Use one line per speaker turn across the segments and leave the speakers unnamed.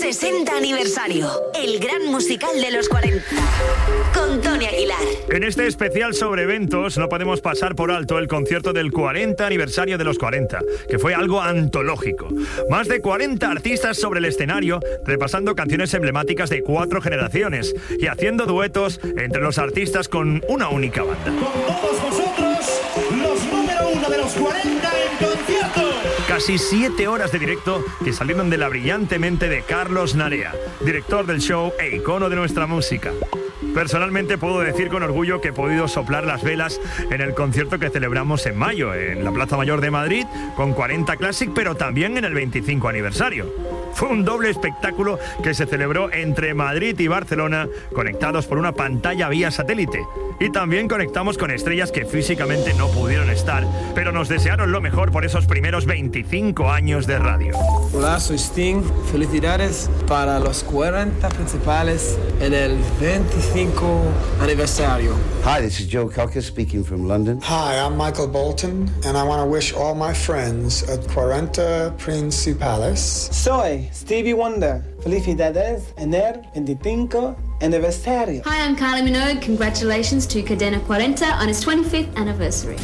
60 aniversario, el gran musical de los 40, con Tony Aguilar.
En este especial sobre eventos no podemos pasar por alto el concierto del 40 aniversario de los 40, que fue algo antológico. Más de 40 artistas sobre el escenario, repasando canciones emblemáticas de 4 generaciones y haciendo duetos entre los artistas con una única banda.
Con todos vosotros, los número 1 de los 40 en concierto.
Casi 7 horas de directo que salieron de la brillante mente de Carlos Narea, director del show e icono de nuestra música. Personalmente puedo decir con orgullo que he podido soplar las velas en el concierto que celebramos en mayo, en la Plaza Mayor de Madrid, con 40 Classic, pero también en el 25 aniversario. Fue un doble espectáculo que se celebró entre Madrid y Barcelona, conectados por una pantalla vía satélite. Y también conectamos con estrellas que físicamente no pudieron estar, pero nos desearon lo mejor por esos primeros 25 años de radio.
Hola, soy Sting. Felicidades para los 40 principales en el 25 aniversario.
Hi, this is Joe Cocker speaking from London.
Hi, I'm Michael Bolton, and I want to wish all my friends at 40 Principales.
Soy Stevie Wonder. Felicidades en el 25 aniversario.
Hi, I'm Kylie Minogue. Congratulations to Cadena 40 on its 25th anniversary.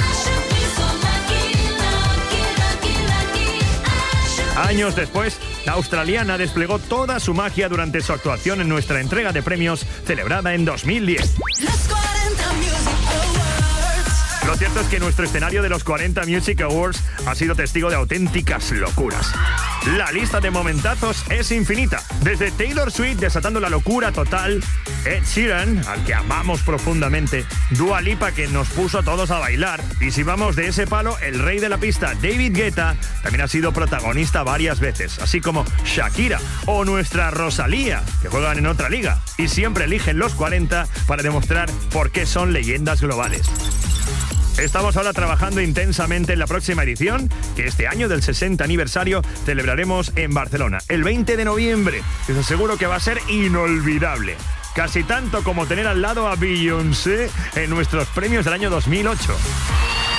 Años después, la australiana desplegó toda su magia durante su actuación en nuestra entrega de premios celebrada en 2010. Lo cierto es que nuestro escenario de los 40 Music Awards ha sido testigo de auténticas locuras. La lista de momentazos es infinita. Desde Taylor Swift desatando la locura total, Ed Sheeran, al que amamos profundamente, Dua Lipa, que nos puso a todos a bailar, y si vamos de ese palo, el rey de la pista, David Guetta, también ha sido protagonista varias veces, así como Shakira o nuestra Rosalía, que juegan en otra liga y siempre eligen los 40 para demostrar por qué son leyendas globales. Estamos ahora trabajando intensamente en la próxima edición, que este año del 60 aniversario celebraremos en Barcelona, el 20 de noviembre. Os aseguro que va a ser inolvidable. Casi tanto como tener al lado a Beyoncé en nuestros premios del año 2008.